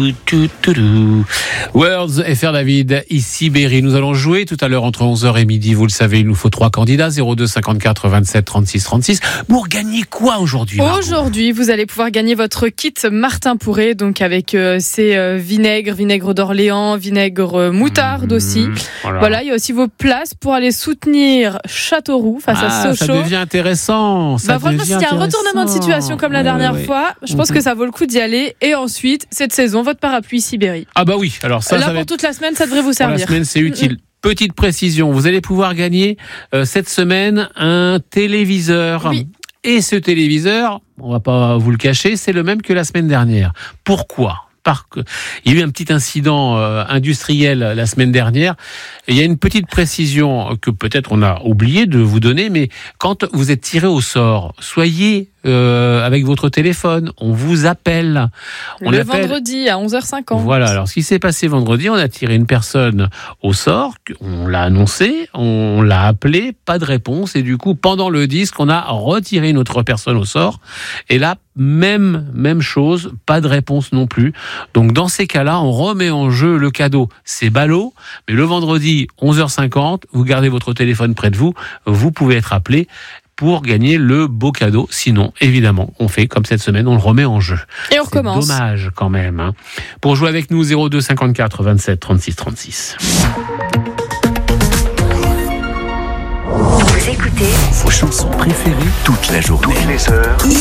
Words, FR David, ici Berry. Nous allons jouer tout à l'heure entre 11h et midi. Vous le savez, il nous faut 3 candidats. 02 54 27 36 36. Pour gagner quoi aujourd'hui, Margot ? Aujourd'hui, vous allez pouvoir gagner votre kit Martin Pourret, donc avec ses vinaigre d'Orléans, vinaigre moutarde aussi. Voilà, il y a aussi vos places pour aller soutenir Châteauroux face à Sochaux. Ça devient intéressant. Franchement, s'il y a un retournement de situation comme la dernière fois, je pense que ça vaut le coup d'y aller. Et ensuite, cette saison, votre parapluie Sibérie. Ah bah oui, alors ça là va pour être... toute la semaine, ça devrait vous servir. Pour la semaine, c'est utile. Petite précision, vous allez pouvoir gagner cette semaine un téléviseur. Oui. Et ce téléviseur, on va pas vous le cacher, c'est le même que la semaine dernière. Pourquoi ? Il y a eu un petit incident industriel la semaine dernière. Et il y a une petite précision que peut-être on a oublié de vous donner, mais quand vous êtes tiré au sort, soyez avec votre téléphone, on vous appelle. Vendredi à 11h50. Voilà, alors ce qui s'est passé vendredi, on a tiré une personne au sort, on l'a annoncé, on l'a appelé, pas de réponse, et du coup, pendant le disque, on a retiré une autre personne au sort, et là, même chose, pas de réponse non plus. Donc dans ces cas-là, on remet en jeu le cadeau. C'est ballot, mais le vendredi, 11h50, vous gardez votre téléphone près de vous, vous pouvez être appelé pour gagner le beau cadeau. Sinon, évidemment, on fait comme cette semaine, on le remet en jeu. Et on recommence. Dommage quand même. Hein. Pour jouer avec nous, 02 54 27 36 36. Vous écoutez vos chansons préférées toute la journée. toutes les heures.